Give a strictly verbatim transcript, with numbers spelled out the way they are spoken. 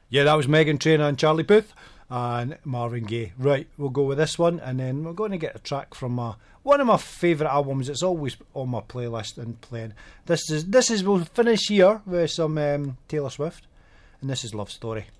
Yeah, that was Meghan Trainor and Charlie Puth and Marvin Gaye. Right, we'll go with this one, and then we're going to get a track from uh, one of my favourite albums. It's always on my playlist and playing. This is this is we'll finish here with some um, Taylor Swift, and this is Love Story.